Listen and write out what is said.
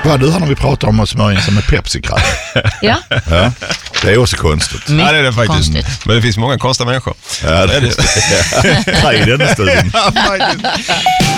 Vad du har när vi pratar om att smörja sig med Pepsi-krall. Ja. Ja, det är också konstigt. Ja, det är det faktiskt. Konstigt. Men det finns många konstiga människor. Ja, det är det. Träd den stunden. Ja, faktiskt.